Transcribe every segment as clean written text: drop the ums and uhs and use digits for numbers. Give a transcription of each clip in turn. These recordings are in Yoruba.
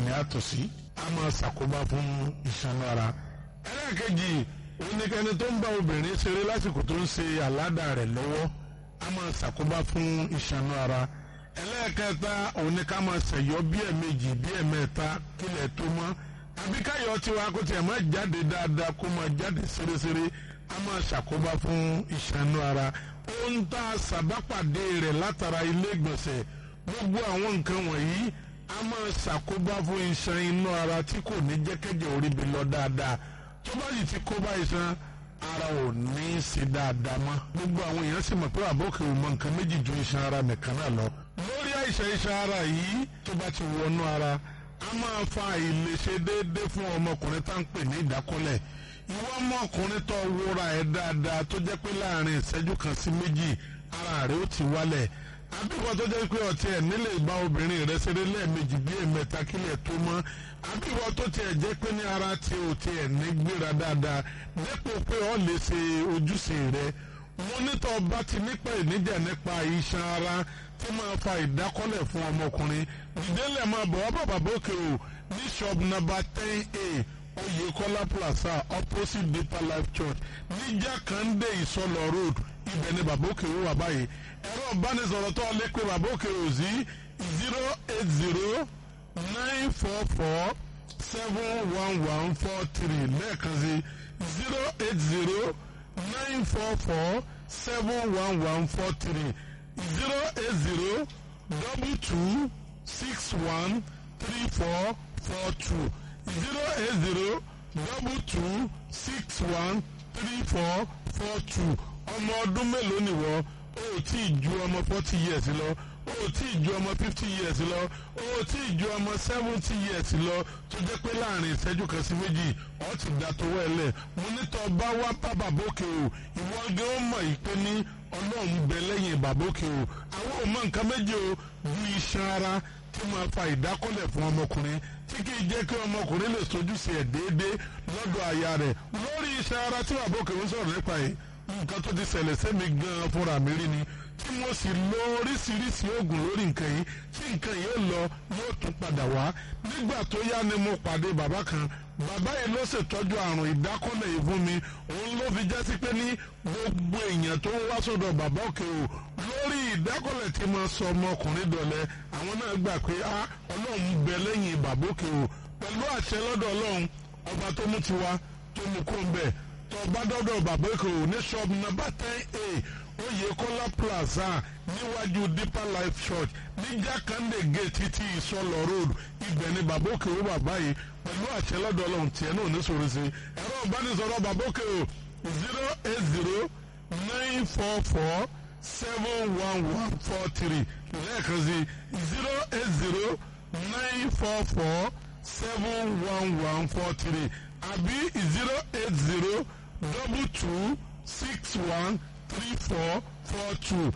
ní àtọ̀sí a máa ṣàkóbá fún iṣan ara. ẹlẹ́ẹ̀kejì oníkẹ́ni tó ń bá obìnrin ṣeré lásìkò tó ń ṣe àládà rẹ̀ lọ́wọ́ a máa ṣàkóbá fún iṣan ara. ẹlẹ́ẹ̀kẹta oníkà máa ṣẹ̀yọ́ bí ẹ̀ẹ̀mejì bí ẹ̀ẹ̀mẹ́ta kílẹ̀ tó mọ́ àbí káyọ̀ tiwa kó tiẹ̀ máa jáde dáadáa kó máa jáde ṣeréṣeré a máa ṣàkóbá fún iṣan ara. ohun tá a ṣàbápàdé rẹ̀ látara ilé ìgbọ̀nsẹ̀ gbogbo àwọn nǹkan wọ̀nyí a máa ṣàkóbá fún iṣan inú ara tí kò ní jẹ́kẹ́jẹ́ orí bi lọ dáadáa tó bá yìí ti kóbá iṣan ara ò ní í ṣe dáadáa mọ́. gbogbo àwọn èèyàn sì mọ̀ pé àbókè ò mọ nǹkan méjì ju iṣan ara nìkan náà lọ. lórí àìsàn iṣan ara yìí tó bá ti wọnú ara a máa fa àìlèṣe déédéé fún ọmọkùnrin tá à ń pè ní ìdákọ́lẹ̀. ìwọ ọmọkùnrin tó wúra ẹ̀ dáadáa tó jẹ́ pé láàrin ìṣẹ́jú kan sí méjì ara rẹ̀ ó ti wálẹ̀. àbíwọ tó jẹ́ pé ọtí ẹ̀ nílé ìbá obìnrin rẹ̀ ṣeré lẹ́ẹ̀mejì bí ẹ̀mẹ́ta kílẹ̀ tó mọ́. àbíwọ tó tiẹ̀ jẹ́ pé ní ara tí o tiẹ̀ ní gbéra dáadáa dépò pé o lè ṣe ojúṣe rẹ̀. mo nítọ́ bá ti nípa ìníjà nípa iṣan ara tí máa fa ìdákọ́lẹ̀ fún ọmọkùnrin ìdílé máa bọ̀ wá bàbá bókè o ní shop number 10A Oyekola Plaza opposite Deeper Life Church ní Jakande Isolo Road ibẹ̀ ni bàbá òkè wà báyìí. ẹ̀rọ ìbánisọ̀rọ̀ tó lè pe bàbá òkè o sí 080-944-71143 lẹ́ẹ̀kan sí 080-944-71143 080-2261-3442 080-2261-3442. ọmọ ọdún mélòó nìwọ o tí ì ju ọmọ 40 years lọ o tí ì ju ọmọ 50 years lọ o tí ì ju ọmọ 70 years lọ tó jẹ́ pé láàrin ìṣẹ́jú kan sí méjì ọ ti dà tó wẹ̀lẹ̀. mo ní tọ́ bá wá bá bàbókè o ìwọ gẹ́ ó mọ̀ ìpè ní ọlọ́run bẹ lẹ́yìn bàbókè o. àwọn ò mọ nǹkan méjì o ju iṣan ara tí máa fa ìdákọ́lẹ̀ fún ọmọkùnrin tí kì í jẹ́ kí ọmọkùnrin lè sojúṣe ẹ̀ déédéé lọ́dọ̀ aya rẹ̀. lórí iṣan ara tí bàbókè ń sọ̀rọ̀ nípa yìí nǹkan tó ti ṣẹlẹ̀ sẹ́mi gan-an fúnra mi rí ni tí mo sì lo oríṣiríṣi oògùn lórí nǹkan yìí tí nǹkan yìí ó lọ yóò tún padà wá. nígbà tó yá ni mo pàdé bàbá kan bàbá yìí ló ṣètọ́jú àrùn ìdákọ́lẹ̀ yìí fún mi. òun ló fi jẹ́ sí pé ní gbogbo èèyàn tó ń wá sọ́dọ̀ bàbá òkè o lórí ìdákọ́lẹ̀ tí mo sọ ọmọkùnrin dọ̀lẹ́ àwọn náà gbà pé ọlọ́run bẹ lẹ́yìn bàbá òkè o pẹ̀lú àṣẹ lọ́dọ̀ ọlọ́run ọba tó mú tiwa tó mú kó ń bẹ̀ tó bá dọ́dọ̀ bàbá òkè o ní shop number 10A Oyekola Plaza níwájú Deeper Life Church ní Jakande Gate títí Isolo Road ibẹ̀ ni bàbá òkè o bàbá yìí pẹ̀lú àṣẹ lọ́dọ̀ ọlọ́run tiẹ̀ náà ní sọ̀rọ̀ sí. ẹ̀rọ ìbánisọ̀rọ̀ bàbá òkè o 080-944-71143 lẹ́ẹ̀kan sí 080-944-71143 àbí 080-2261-3442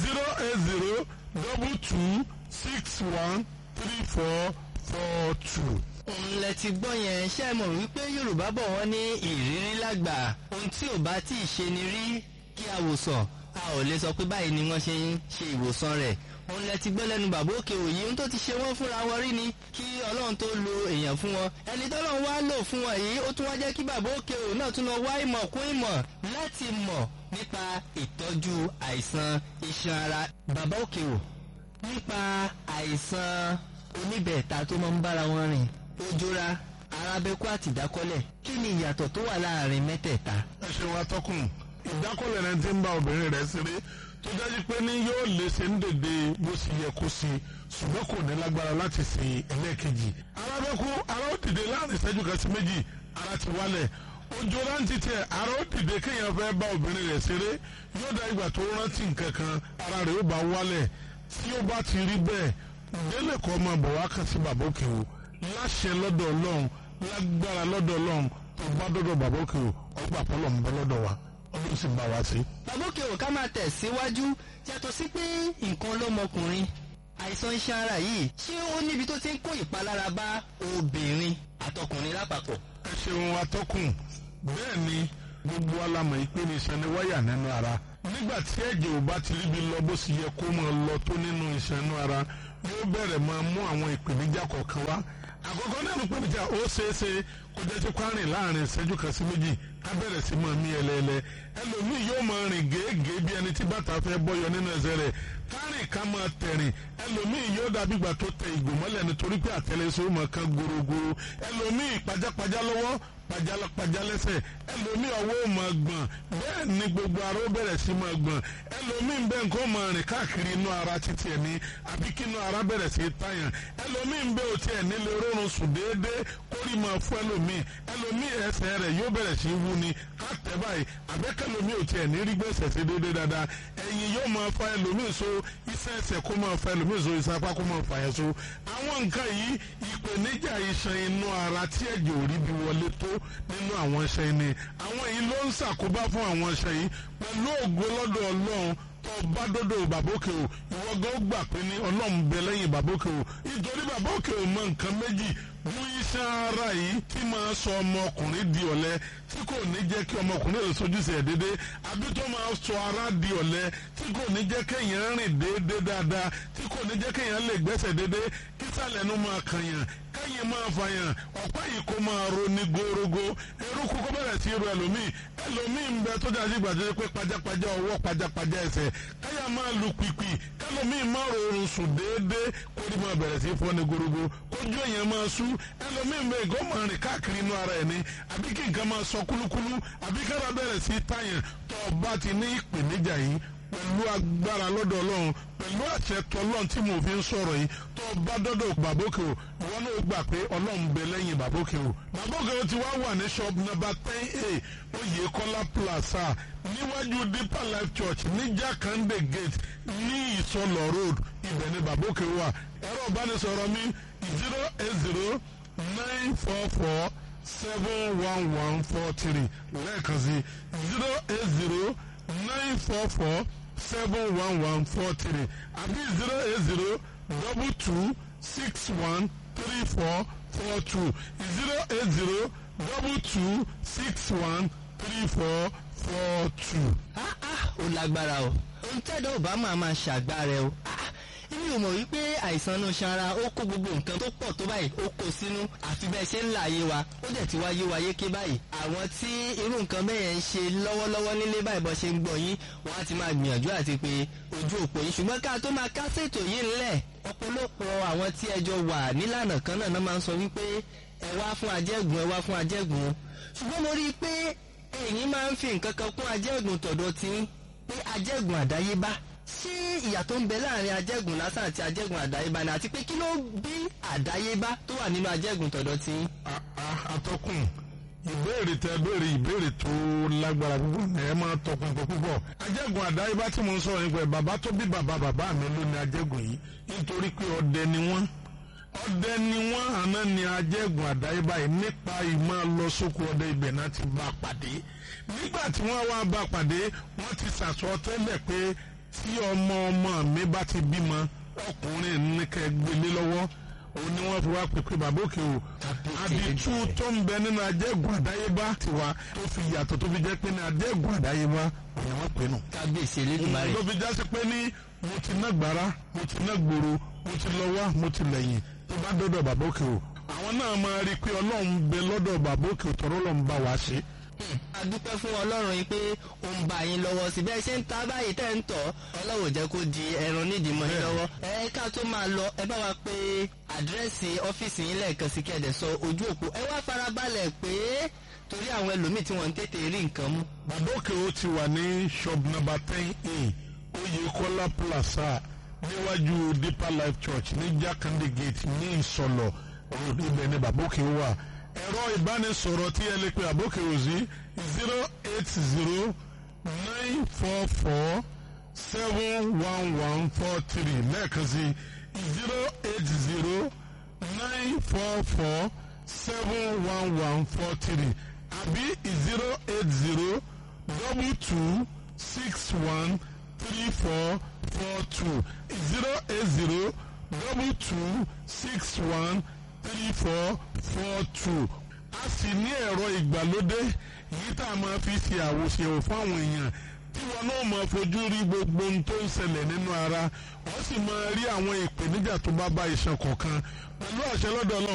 080-2261-3442. òun lẹ ti gbọ́ yẹn ṣé ẹ mọ̀ wípé Yorùbá bọ̀ wọ́n ní ìrírí lágbà ohun tí ò bá tí ì ṣe ni rí kí a wòsàn a ò lè sọ pé báyìí ni wọ́n ṣe ń ṣe ìwòsàn rẹ̀. òun lẹ ti gbọ́ lẹ́nu bàbá òkè òyìn ohun tó ti ṣe wọ́n fúnra wọn rí ni kí Ọlọ́run tó lo èèyàn fún wọn. ẹni tọ́lọ́run wá lò fún wọn yìí ó tún wá jẹ́ kí bàbá òkè òyìn náà tún lọ wá ìmọ̀ kún ìmọ̀ láti mọ̀ nípa ìtọ́jú àìsàn iṣan ara. bàbá òkè ò nípa àìsàn oníbẹ̀ẹ̀ta tó máa ń bára wọn rìn ojúra arábẹ́kú àti ìdákọ́lẹ̀ kí ni ìyàtọ̀ tó wà láàrin mẹ́tẹ̀ẹ̀ta. ẹ ṣe wa tọkùn ìdákọ́lẹ̀ rẹ ti ń bá obìnrin rẹ̀ ṣeré tó dájú pé ní yóò lè ṣe ń dèdè bó ṣe yẹ kó ṣe ṣùgbọ́n kò ní lágbára láti ṣe ẹlẹ́ẹ̀kejì. arábẹ́kú ara ó dìde láàrin ìṣẹ́jú kan sí méjì ara ti wálẹ̀ ojúra ń titẹ̀ ara ó dìde kéèyàn fẹ́ bá obìnrin rẹ̀ ṣeré yóò dá ìgbà tó rántí nǹkan kan ara rẹ̀ ó bá wálẹ̀ tí ó bá ti rí bẹ́ẹ̀ ìdílé kan máa bọ̀ wá kàn sí bàbá òkè o láṣẹ lọ́dọ̀ Ọlọ́run lágbára lọ́dọ̀ Ọlọ́run tó bá dọ́dọ̀ bàbá òkè o ọgbà pọ́lọ̀ ń bẹ lọ́dọ̀ wa Ọlọ́run sì bá wa sí. bàbá òkè ò ká máa tẹ̀síwájú yàtọ̀ sí pé nǹkan lọ́mọkùnrin àìsàn iṣan ara yìí ṣé ó níbi tó ti ń kó ìpalára bá obìnrin àtọkùnrin lápapọ̀. ẹ ṣeun atọ́kùn bẹ́ẹ̀ ni gbogbo alamọ̀ ìpín iṣan ni wáyà nínú ara nígbà tí ẹ̀jẹ̀ ò bá ti ríbi lọ bó sì yẹ kó máa lọ tó nínú iṣan inú ara yóò bẹ̀rẹ̀ máa mú àwọn ìpèníjà kọ̀ọ̀kan wá àkọ́kọ́ nínú pèníjà ó ṣeéṣe kó jẹ́ ti kwárìn láàrin ìṣẹ́jú kan sí méjì ká bẹ̀rẹ̀ sí máa mí ẹlẹ́ẹ̀lẹ́ ẹlòmíì yóò máa rìn gèégèé bí ẹni tí bàtà fẹ́ bọ́yọ nínú ẹsẹ̀ rẹ̀ kárìn ká máa tẹ̀rìn ẹlòmíì yóò dàbí ìgbà tó tẹ ìgò mọ́lẹ̀ nítorí pé àtẹlẹsẹ̀ ó máa kan gorogoro ẹlòmíì pajápajá lọ́wọ́ pajálápajá lẹ́sẹ̀ ẹlòmíì ọwọ́ ò máa gbọ̀n bẹ́ẹ̀ ni gbogbo ara ó bẹ̀rẹ̀ sí máa gbọ̀n ẹlòmíì bẹ́ẹ̀ nǹkan máa rìn káàkiri inú ara títí ẹ̀ ní àbí kí inú ara bẹ̀rẹ̀ sí tàyàn ẹlòmíì bẹ́ẹ̀ ò tiẹ̀ nílé rọrùn sùn déédéé kórì máa fún ẹlòmíì ẹsẹ̀ rẹ̀ yóò bẹ̀rẹ̀ sí wú ni ká tẹ̀ báyìí àbẹ́kẹ́lòmíì ò tiẹ̀ ní rí gbèsè sí déédéé dáadáa ẹ̀yìn yóò máa fa ẹlòmíì so iṣẹ́ ẹsẹ̀ kó máa fa ẹlòmíì so iṣẹ́ apá kó máa fa yẹn so àwọn nǹkan yìí ìpèníjà iṣan inú ara tí ẹ̀jẹ̀ ò rí bí wọlé tó nínú àwọn iṣan yìí ni àwọn yìí ló ń ṣàkóbá fún àwọn iṣan yìí pẹ̀lú ògo lọ́dọ̀ Ọlọ́run tó bá dọ́dọ̀ bàbókè o ìwọ gan gbà pé ní Ọlọ́run bẹ lẹ́yìn bàbókè o nítorí bàbókè o mọ nǹkan méjì mú iṣan ara yìí tí máa sọ ọmọkùnrin di ọ̀lẹ tí kò ní jẹ́ kí ọmọkùnrin lè sojúṣe ẹ̀ déédéé àbí tó máa sọ ara di ọ̀lẹ tí kò ní jẹ́ kéèyàn rìn déédéé dáadáa tí kò ní jẹ́ kéèyàn lè gbẹ́sẹ̀ déédéé kí sàlẹ̀ nu máa kànyàn kẹ́yìn máa fàyàn ọ̀pá yìí kó máa ro ní gorogo eruku kó bẹ̀rẹ̀ sí ro ẹlòmíì ń bẹ tó dájú gbàdúrà pé pajápajá ọwọ́ pajápajá ẹsẹ̀ káyà máa lu pìpì kẹlòmíì máa rọrùn sùn déédéé kó ní máa bẹ̀rẹ̀ sí fọ́ ní gorogo kójú èèyàn máa sú ẹlòmíì ń bẹ ìgò máa rìn káàkiri inú ara ẹ̀ ní àbí kí nǹkan máa sọ kúlúkúlú àbí kára bẹ̀rẹ̀ sí tàyàn tó bá ti ní ìpèníjà yìí pẹ̀lú agbára lọ́dọ̀ Ọlọ́run pẹ̀lú àṣẹ tọ́lọ́run tí mo fi ń sọ̀rọ̀ yìí tó bá dọ́dọ̀ bàbókè o ìwọ náà gbà pé Ọlọ́run bẹ lẹ́yìn bàbókè o. bàbókè o ti wá wà ní shop number 10A Oyèkọ́lá Plaza níwájú Deeper Life Church ní Jakande Gate ní Ìsọlọ̀ Road ibẹ̀ ni bàbókè wà. ẹ̀rọ ìbánisọ̀rọ̀ mi 080-944-71143 lẹ́ẹ̀kan sí 080-944-71143 àbí 080-2261-3442 080-2261-3442. ó lágbára o ohun tẹ́dọ̀ ò bá máa ṣàgbára ẹ o èmi ò mọ̀ wípé àìsàn inú ṣara ó kó gbogbo nǹkan tó pọ̀ tó báyìí ó kó sínú àfi bẹ́ẹ̀ ṣe ń là yé wa ó dẹ̀ ti wá yé wa yéké báyìí àwọn tí irú nǹkan bẹ́ẹ̀ yẹn ń ṣe lọ́wọ́lọ́wọ́ nílé báyìí bọ́ ṣe ń gbọ́ yín wọ́n á ti máa gbìyànjú àti pé ojú òpó yín ṣùgbọ́n ká tó máa kásẹ̀ ètò yìí ńlẹ̀ ọ̀pọ̀lọpọ̀ àwọn tí ẹjọ́ wà nílànà kan náà máa ń sọ wípé ẹ wá fún ajẹ́gùn ẹ wá fún ajẹ́gùn ṣùgbọ́n mo rí i pé ẹ̀yin máa ń fi nǹkan kan kún ajẹ́gùn tọ̀dọ̀ tí pé ajẹ́gùn àdáyébá ṣé ìyàtọ̀ ń bẹ láàrin ajẹ́gùn lásán àti ajẹ́gùn àdáyébá ni àti pé kí ló bí àdáyébá tó wà nínú ajẹ́gùn tọ̀dọ̀ tí. atọ́kùn ìbéèrè tẹ béèrè ìbéèrè tó lágbára púpọ̀ ní ẹ máa tọpinpin púpọ̀ ajẹ́gùn àdáyébá tí mo ń sọ̀rọ̀ nípa ẹ̀ bàbá tó bí bàbá mi ló ní ajẹ́gùn yìí nítorí pé ọdẹ ni wọ́n àná ni ajẹ́gùn àdáyébá yìí nípa ìmọ̀ lọ sóko ọdẹ ibẹ̀ náà ti bá pàdé nígbà tí wọ́n wá bá pàdé wọ́n ti sàsọ tẹ́lẹ̀ pé tí ọmọ mi bá ti bímọ ọkùnrin ní kẹ́ gbélé lọ́wọ́ òun ni wọ́n fi wá pèpè bàbá òkè o àdìtú tó ń bẹ nínú ajẹ́gùn àdáyébá tiwa tó fi yàtọ̀ tó fi jẹ́ pé ní ajẹ́gùn àdáyébá òun wọ́n pè nù. kábíyèsí Elédùmarè. ló fi jásí pé ní mo ti ná gbàrà mo ti ná gbòòrò mo ti lọ wá mo ti lẹ́yìn tó bá dọ́dọ̀ bàbá òkè o àwọn náà máa rí i pé Ọlọ́run bẹ lọ́dọ̀ bàbá òkè o tọ́rọ́ lọ́n bá wa ṣe. a dúpẹ́ fún Ọlọ́run yìí pé ó ń bá yín lọ́wọ́ sí bẹ́ẹ̀ ṣe ń ta báyìí tẹ́ ń tọ̀ Ọlọ́run jẹ́ kó di ẹran nídìí mọ́ yín lọ́wọ́. ká tó máa lọ ẹ bá wa pé àdírẹ́sì ọ́fíìsì yín lẹ́ẹ̀kan sí kẹ́ẹ̀dẹ̀ sọ ojú òpó ẹ wá farabalẹ̀ pé torí àwọn ẹlòmíì tí wọ́n ń tètè rí nǹkan mú. bàbá òkè o ti wà ní shop number 10A Oyèkọ́lá Plaza níwájú Deeper Life Church ní Jakande Gate ní Ìsọlọ̀ ibẹ̀ ni bàbá òkè wà. ẹ̀rọ ìbánisọ̀rọ̀ tí ẹ lè pe bàbá òkè o sí 080-944-71143 lẹ́ẹ̀kan sí 080-944-71143 àbí 080-2261-3442 080-2261-3442. a sì ní ẹ̀rọ ìgbàlódé yìí tá a máa fi ṣe àwòṣe fún àwọn èèyàn tí wọn náà máa fojú rí gbogbo ohun tó ń ṣẹlẹ̀ nínú ara wọ́n sì máa rí àwọn ìpèníjà tó bá bá iṣan kọ̀ọ̀kan pẹ̀lú àṣẹ lọ́dọ̀ Ọlọ́run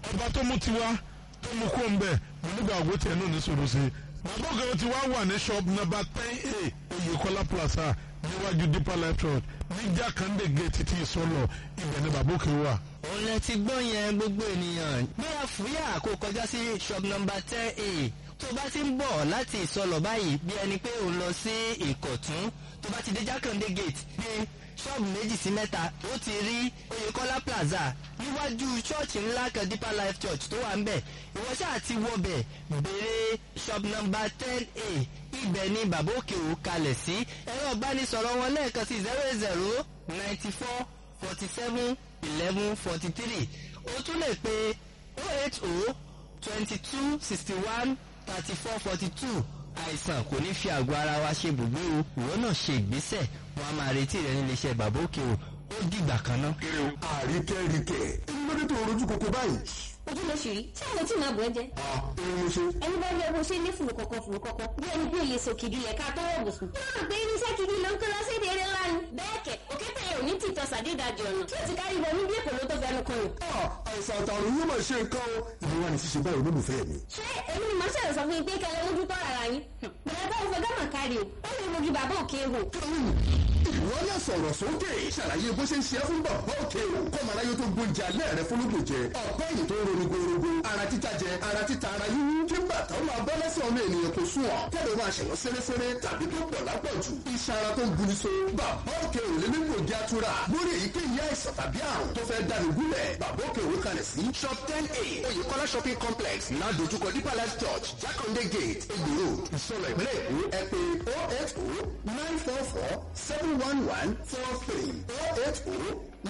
ọba tó mú tiwa tó mú kó ń bẹ̀ mo nígbà ògbó tiẹ̀ náà ní sòrò sí i. bàbá òkè ti wá wà ní shop number 10A Oyèkọ́lá Plaza níwájú Deeper Life Church ní Jákàndé gate títí ìsọlọ ibẹ̀ ni bàbá òkè wà. òun lẹ ti gbọ́ yẹn gbogbo ènìyàn gbéra fúyà kó kọjá sí shop number 10A tó bá ti ń bọ̀ láti ìsọlọ báyìí bí ẹni pé òun lọ sí Ìkọ̀tún tó bá ti dé Jákàndé gate ní ṣọ́ọ̀bù 2 sí 3 ó ti rí Oyèkọ́lá Plaza níwájú ṣọ́ọ̀ṣì ńlá kan Deeper Life Church tó wà ń bẹ̀ ìwọ ṣáà ti wọbẹ̀ béèrè shop number 10A ibẹ̀ ni bàbá òkè ò kalẹ̀ sí ẹ̀rọ ìbánisọ̀rọ̀ wọn lẹ́ẹ̀kan sí 00 94 47 11 43 ó tún lè pe 080 22 61 34 42 àìsàn kò ní fi àgọ́ ara wa ṣe bùgbé o ìwọ náà ṣe ìgbésẹ̀ wọn a máa retí rẹ nílé iṣẹ́ bàbá òkè o ó dìgbà kan náà. àríkẹ́ríkẹ́ ẹni lóde tó rojú koko báyìí. ojú ló ṣì rí tí àwọn tí màá bọ̀ ẹ́ jẹ́. irun mo ṣe. ẹni bá yẹ bó ṣe ní fùrù kọ̀kọ̀ bí ẹni pé iye sòkìdí lẹ̀ ká tọwọ́ bùsùn. yóò rò pé irinṣẹ́ gidi ló ń kó lọ sí èdè eré ńlá ni. bẹ́ẹ̀ kẹ̀ òkété yẹn ò ní tìtọ́ sàdédàjì ọ̀nà tí ó ti kárí ibẹ̀ níbi èkó ló tó fẹnu kan yìí. àìsàn àtàrùn yóò máa ṣe nǹkan o. ìlú wa ni ṣíṣe báyìí olólùfẹ́ mi. ṣé èmi ni màá ṣẹ̀rọ̀ sọ fún yín pé kẹlẹ́ mójú tọ́ ara yín. bẹ̀rẹ̀ bá ìfọ̀ gámà kárí o ó lè mogi bàbá òkè hò. ìwọ náà sọ̀rọ̀ sókè ṣàlàyé bó ṣe ń ṣe é fún bàbá òkè o. kọ́mọ aráyé tó gbóúnjẹ alẹ́ rẹ fún lóògùn jẹ ọ̀pẹ́ yìí tó ń ronú gbogbo ara títa jẹ ara títa ara yíyún kí bàtà ó máa bọ́ lẹ́sẹ̀ ọmọ ènìyàn kò sún ọ kẹ́lẹ́ máa ṣẹ̀wọ́ sẹ́rẹ́sẹ́rẹ́ tàbí tó pọ̀ lápọ̀jù iṣan ara tó ń guni so bàbá òkè ò lè nílò ògì atura lórí èyíkéyìí àìsàn tàbí àrùn tó fẹ́ dànù gúnlẹ̀ bàbá òkè òwe kalẹ̀ sí shop 10A Oyèkọ́lá shopping complex ládojúkọ Deeper Life Church Jákàndé gate Egbò road ìsọlọ ìpínlẹ̀ Èkó ẹ pè 080 944 71143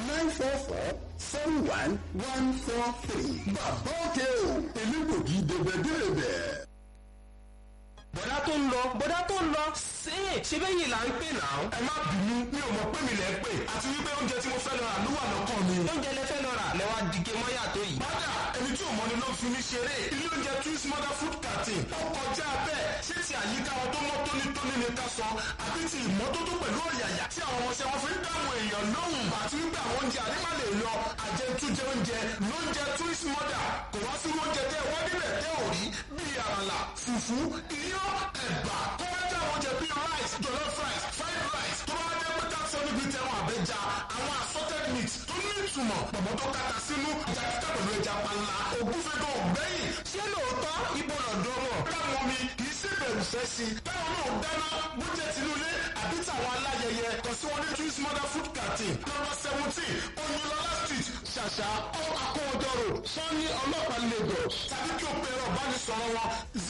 080 944 71143 bàbá òkè o elégbògi dèbẹ̀dèbẹ̀. bọ̀dá tó ń lọ ṣé bẹ́ẹ̀ yìí là ń pè náà. ẹ má bínú mi ò mọ̀ pé mi lẹ̀ ń pè àti wípé oúnjẹ tí mo fẹ́ lọ rà ló wà lọ́kàn mi. oúnjẹ lẹ fẹ́ lọ rà lẹ́wà dìge mọ́yà tó yìí. bàdà ẹni tí ò mọ̀ ni ló ń fi mí ṣeré ilé oúnjẹ Twins Mother Food Canteen ó kọjá bẹ́ẹ̀ ṣé ti àyíká wọn tó mọ́ tónítóní ni ká sọ àbí ti ìmọ́tótó pẹ̀lú ọ̀yàyà tí àwọn ọmọọṣẹ́ wọn fi ń dáhùn èèyàn lóhùn àti wípé àwọn oúnjẹ àríwá lè lọ àjẹtújẹ oúnjẹ lóúnjẹ Twins Mother kò wá sí oúnjẹ tẹ́ wọ́n níbẹ̀ tẹ́ ò rí bíi àràlà fùfú iyán ẹ̀bà kọ́ńtà oúnjẹ bíi rice jollof rice fried rice tó bá jẹ́ pé ká sọ níbi tẹ̀wọ̀n àbẹ́jà àwọn assorted meat tó ní ìtumọ̀ pọ̀mọ́ tó kàkà sínú ìjà kíkà pẹ̀lú ẹja panla ògúnfe tó gbẹ́yìn ṣé lóòótọ́ ibo lọ́dọ̀ mọ̀ táwọn mi kì í sí bẹ̀rù fẹ́ sí táwọn náà dáná bójẹ́ tinúlé àbí tàwọn aláyẹyẹ kàn sí wọn ní Twins Mother Food Canteen number 17 Oyinlọlá street ṣàṣà akọ́wọ́dọ́ road sanni ọlọ́pàá Lagos tàbí kí o pe ẹ̀rọ ìbánisọ̀rọ̀ wọn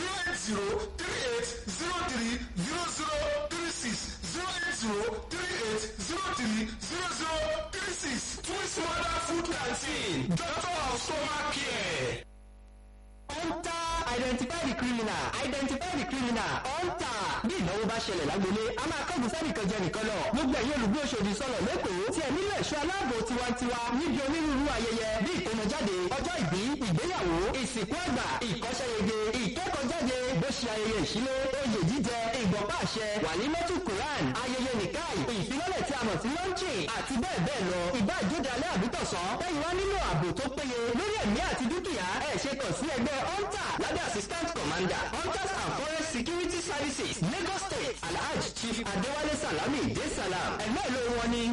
08038030036 Twins Mother Food Canteen Doctor of Stomach Care. Hunter identify the criminal hunter. bí ìnáwó bá ṣẹlẹ̀ lágbolé a máa kọ́gùn sẹ́nìkan jẹ nìkan lọ. gbogbo ẹ̀yin olùgbé Òṣòdì sọ̀rọ̀ lẹ́kọ̀ọ́ tí ẹ̀ nílò ẹ̀ṣọ́ aláàbò tiwantiwa níbi onírúurú ayẹyẹ bí ìkómọjáde ọjọ́ ìbí ìgbéyàwó ìsìnkú àgbà ìkọ́ṣẹ́yege ìkẹ́kọ̀ọ́jáde bó ṣe ayẹyẹ ìṣílé oyè jíjẹ ìgbọ̀pá àṣẹ wàlímọ́tù Quran ayẹyẹ nìkáì ìfilọ́lẹ̀ tí a mọ̀ sí launching àti bẹ́ẹ̀ bẹ́ẹ̀ lọ ìbá ìjóde alẹ́ àbítọ̀sán lẹ́yìn wá nílò ààbò tó péye lórí ẹ̀mí àti dúkìá ẹ̀ ṣe kàn sí ẹgbẹ́ hunter lábẹ́ assistant commander hunters and forest security services Lagos State Alhaji Chief Adéwálé Salami de Salam ẹ̀gbẹ́ ìlú wọn ni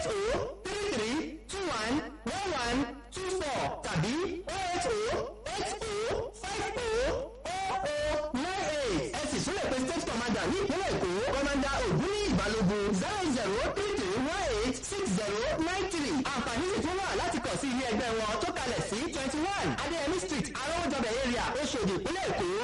08033211124 tàbí 08080500098 ẹ sì tún lè pe state commander ní ìpínlẹ̀ Èkó commander Ògúnní Ìbálògun 0033186093 àǹfààní sì tún wà láti kàn sí ilé ẹgbẹ́ wọn tó kalẹ̀ sí 21 Adéyẹmí Street Arọ́wọ́jọbẹ̀ area Òṣòdì ìpínlẹ̀ Èkó